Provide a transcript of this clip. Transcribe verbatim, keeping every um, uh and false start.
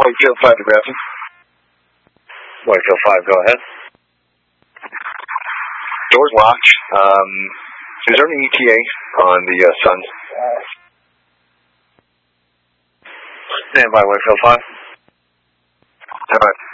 Whitefield five to Grafton. Whitefield five, go ahead. Doors locked. Um, is there any E T A on the uh, Sun? Stand by, Whitefield five. All right.